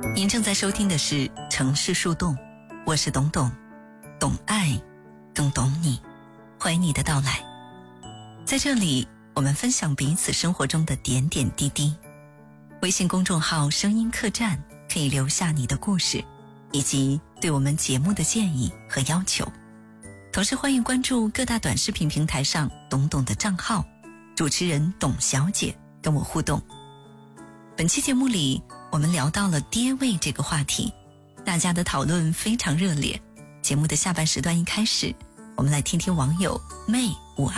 您正在收听的是城市树洞，我是董董，懂爱更懂你，欢迎你的到来。在这里我们分享彼此生活中的点点滴滴。微信公众号声音客栈可以留下你的故事以及对我们节目的建议和要求，同时欢迎关注各大短视频平台上董董的账号，主持人董小姐跟我互动。本期节目里我们聊到了爹味这个话题，大家的讨论非常热烈。节目的下半时段一开始，我们来听听网友妹